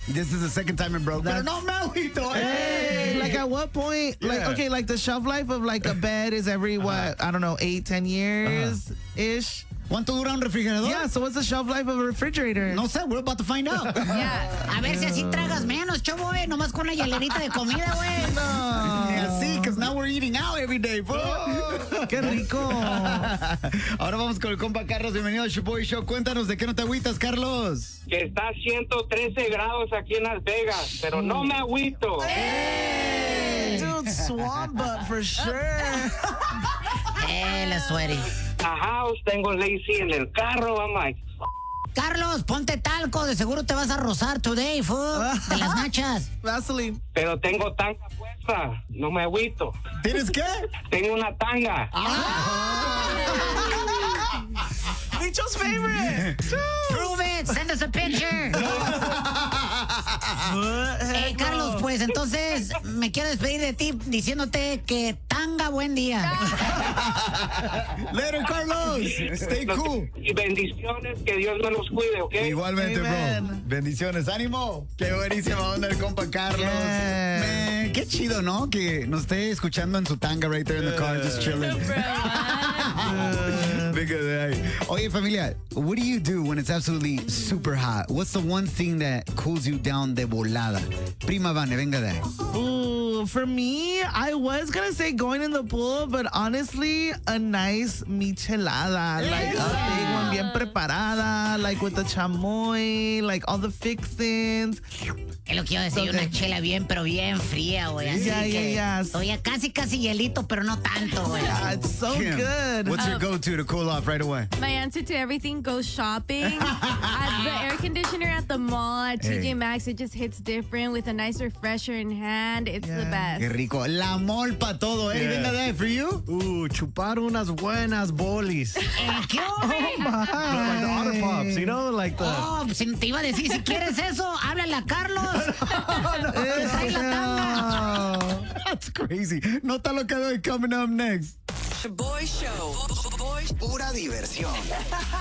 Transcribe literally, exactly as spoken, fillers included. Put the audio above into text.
This is the second time it broke. Pero no me agüito. Hey, like at what point? Yeah. Like okay, like the shelf life of like a bed is every what? I don't know, eight, ten years ish. ¿Cuánto dura un refrigerador? Yeah, so what's the shelf life of a refrigerator? No sé, we're about to find out. Yeah. A ver si así tragas menos, chavo, eh. Nomás con una hielerita de comida, güey. No. Ni así, because now we're eating out every day, bro. Qué rico. Ahora vamos con el compa Carlos. Bienvenido al Shoboy Show. Cuéntanos, ¿de qué no te agüitas, Carlos? Que está a ciento trece grados aquí en Las Vegas, pero no me agüito. Hey, dude, swamp butt for sure. Eh, la sweaty. A house, tengo lazy en el carro, I'm like, Carlos, ponte talco, de seguro te vas a rozar today, fool, de las nachas. Vaseline. pero tengo tanga puesta, no me agüito. ¿Tienes qué? Tengo una tanga. Nicho's favorite. Prove it, send us a picture. Hey, Carlos, pues entonces me quiero despedir de ti diciéndote que tanga buen día. Later, Carlos. Stay cool. Y bendiciones, que Dios me los cuide, ¿ok? Igualmente, bro. Amen. Bendiciones. ¡Ánimo! Qué buenísima onda el compa Carlos. Yeah. Man, qué chido, ¿no? Que nos esté escuchando en su tanga right there in the car, just chilling. Venga de ahí. Oye, familia, what do you do when it's absolutely super hot? What's the one thing that cools you down de volada? Prima Vane, venga de ahí. Ooh, for me, I was gonna say going in the pool, but honestly, a nice michelada, like a big one, bien preparada, like with the chamoy, like all the fixins. Es lo que iba a decir, Okay. una chela bien, pero bien fría, güey. Así Yeah, que, yeah, yeah. Oye, casi, casi hielito, pero no tanto, güey. Yeah, it's so Kim, good. What's your go-to to cool off right away? My answer to everything goes shopping. At the air conditioner at the mall, at T J Hey. Maxx, it just hits different with a nice refresher in hand. It's the Yeah. best. Qué rico. La mol pa' todo, eh. Yeah. Venga de ahí, for you. Uh, chupar unas buenas bolis. ¿El qué, hombre? Like the Otter Pops, you know? Like the... Oh, pues, te iba a decir, si quieres eso, háblale a Carlos. Te trae la tanga. That's crazy. Nota lo que doy coming up next. Boy Show. Boy, pura diversión.